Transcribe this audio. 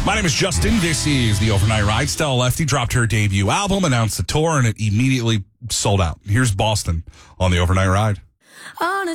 My name is Justin. This is the Overnight Ride. Stella Lefty dropped her debut album, announced the tour, and it immediately sold out. Here's Boston on the Overnight Ride. On a